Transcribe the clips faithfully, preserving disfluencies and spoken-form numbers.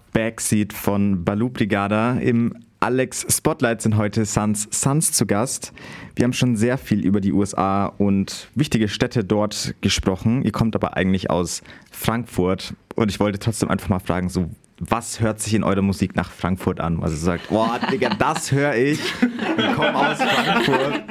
Backseat von Baloo Brigada. Im Alex Spotlight sind heute Sons Sons zu Gast. Wir haben schon sehr viel über die U S A und wichtige Städte dort gesprochen. Ihr kommt aber eigentlich aus Frankfurt und ich wollte trotzdem einfach mal fragen, so was hört sich in eurer Musik nach Frankfurt an? Also sagt, boah, Digga, das höre ich. Ich komme aus Frankfurt.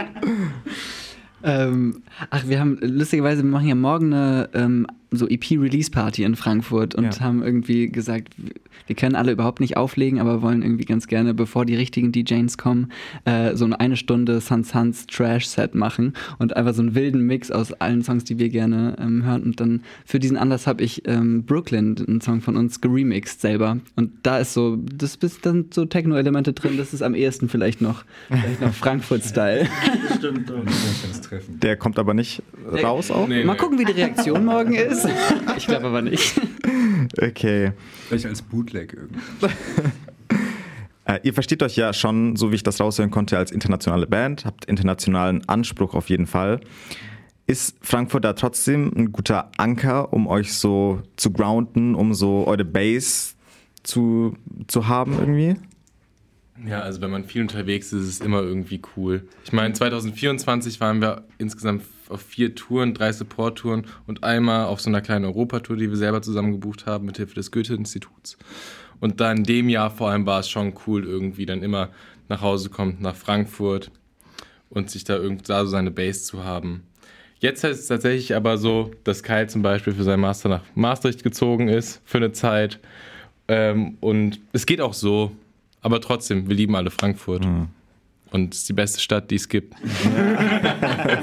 Ähm, ach, wir haben, lustigerweise, wir machen ja morgen eine ähm, so E P-Release-Party in Frankfurt und ja. haben irgendwie gesagt, wir können alle überhaupt nicht auflegen, aber wollen irgendwie ganz gerne, bevor die richtigen D Js kommen, äh, so eine eine Stunde Sons Sons Trash-Set machen und einfach so einen wilden Mix aus allen Songs, die wir gerne ähm, hören. Und dann für diesen Anlass habe ich ähm, Brooklyn, einen Song von uns, geremixed selber. Und da ist so, das ist dann so Techno-Elemente drin, das ist am ehesten vielleicht noch, vielleicht noch Frankfurt-Style. Stimmt, der kommt aber nicht raus auch? Nee, Mal nee. gucken, wie die Reaktion morgen ist. Ich glaube aber nicht. Okay. Vielleicht als Bootleg irgendwie. äh, ihr versteht euch ja schon, so wie ich das raushören konnte, als internationale Band, habt internationalen Anspruch auf jeden Fall. Ist Frankfurt da trotzdem ein guter Anker, um euch so zu grounden, um so eure Base zu, zu haben irgendwie? Ja, also wenn man viel unterwegs ist, ist es immer irgendwie cool. Ich meine, zwanzig vierundzwanzig waren wir insgesamt auf vier Touren, drei Support-Touren und einmal auf so einer kleinen Europatour, die wir selber zusammen gebucht haben mit Hilfe des Goethe-Instituts. Und dann in dem Jahr vor allem war es schon cool, irgendwie dann immer nach Hause kommt, nach Frankfurt und sich da irgendwie da so seine Base zu haben. Jetzt ist es tatsächlich aber so, dass Kyle zum Beispiel für seinen Master nach Maastricht gezogen ist für eine Zeit. Ähm, und es geht auch so. Aber trotzdem, wir lieben alle Frankfurt. Mhm. Und es ist die beste Stadt, die es gibt. Ja.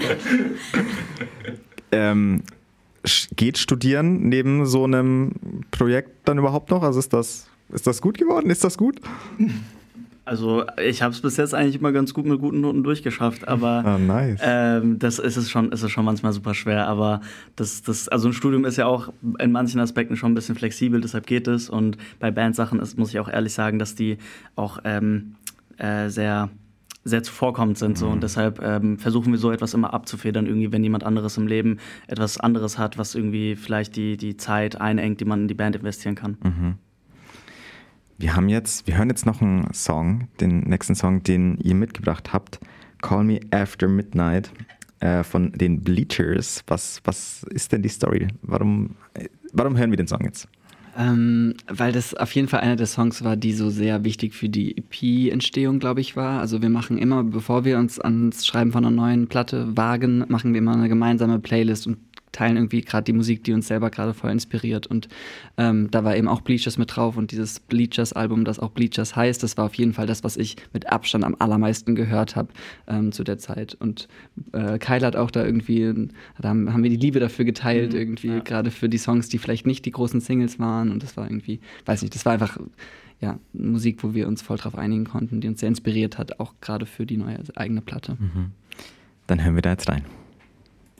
ähm, geht Studieren neben so einem Projekt dann überhaupt noch? Also ist das, ist das gut geworden? Ist das gut? Also ich habe es bis jetzt eigentlich immer ganz gut mit guten Noten durchgeschafft, aber ah, nice. ähm, das ist es schon, ist es schon manchmal super schwer. Aber das, das, also ein Studium ist ja auch in manchen Aspekten schon ein bisschen flexibel, deshalb geht es. Und bei Bandsachen ist, muss ich auch ehrlich sagen, dass die auch ähm, äh, sehr, sehr zuvorkommend sind. So. Und deshalb ähm, versuchen wir so etwas immer abzufedern, irgendwie, wenn jemand anderes im Leben etwas anderes hat, was irgendwie vielleicht die, die Zeit einengt, die man in die Band investieren kann. Mhm. Wir haben jetzt, wir hören jetzt noch einen Song, den nächsten Song, den ihr mitgebracht habt, Call Me After Midnight äh, von den Bleachers. Was, was ist denn die Story? Warum, warum hören wir den Song jetzt? Ähm, weil das auf jeden Fall einer der Songs war, die so sehr wichtig für die E P-Entstehung, glaube ich, war. Also wir machen immer, bevor wir uns ans Schreiben von einer neuen Platte wagen, machen wir immer eine gemeinsame Playlist und teilen irgendwie gerade die Musik, die uns selber gerade voll inspiriert. Und ähm, da war eben auch Bleachers mit drauf und dieses Bleachers-Album, das auch Bleachers heißt, das war auf jeden Fall das, was ich mit Abstand am allermeisten gehört habe ähm, zu der Zeit. Und äh, Kyle hat auch da irgendwie, da haben, haben wir die Liebe dafür geteilt, mhm, irgendwie, ja. Gerade für die Songs, die vielleicht nicht die großen Singles waren. Und das war irgendwie, weiß nicht, das war einfach ja, Musik, wo wir uns voll drauf einigen konnten, die uns sehr inspiriert hat, auch gerade für die neue eigene Platte. Mhm. Dann hören wir da jetzt rein.